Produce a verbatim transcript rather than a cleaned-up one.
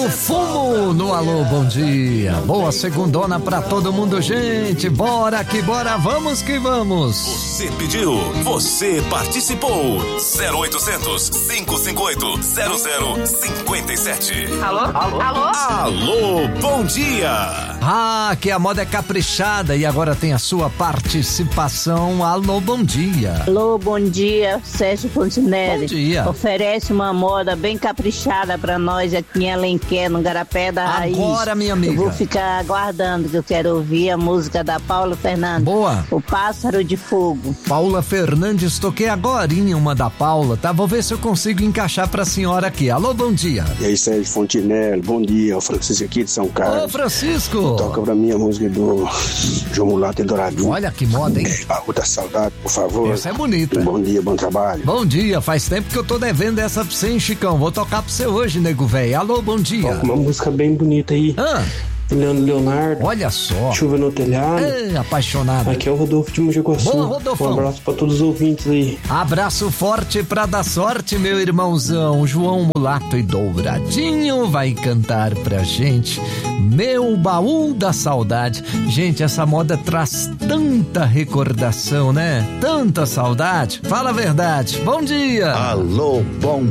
o fumo no Alô Bom Dia. Boa segundona pra todo mundo, gente. Bora que bora, vamos que vamos. Você pediu, você participou. zero oitocentos, cinco cinco oito, zero zero cinco sete. Alô? Alô? Alô? Alô, bom dia. Ah, que a moda é caprichada e agora tem a sua participação. Alô, bom dia. Alô, bom dia, Sérgio Fontinelli. Bom dia. Oferece uma moda bem caprichada pra nós aqui em Alenquer, no Garapé da Raiz. Agora, minha amiga. Eu vou ficar aguardando, que eu quero ouvir a música da Paula Fernandes. Boa. O Pássaro de Fogo. Paula Fernandes, toquei agorinha uma da Paula, tá? Vou ver se eu consigo encaixar pra senhora aqui. Alô, bom dia. E aí, Sérgio Fontinelli, bom dia. O Francisco aqui de São Carlos. Ô, Francisco. Toca pra mim a música do João Mulato e Douradinho. Olha que moda, hein? A Rua da Saudade, por favor. Essa é bonita. Bom dia, bom trabalho. Bom dia, faz tempo que eu tô devendo essa pra você, hein, Chicão? Vou tocar pra você hoje, nego velho. Alô, bom dia. Toca uma música bem bonita aí. Ah. Leandro Leonardo. Olha só. Chuva no telhado. É, apaixonado. Aqui é o Rodolfo de Mogi Guaçu. Boa, Rodolfão. Um abraço pra todos os ouvintes aí. Abraço forte pra dar sorte, meu irmãozão. João Mulato e Douradinho vai cantar pra gente Meu Baú da Saudade. Gente, essa moda traz tanta recordação, né? Tanta saudade. Fala a verdade. Bom dia. Alô, bom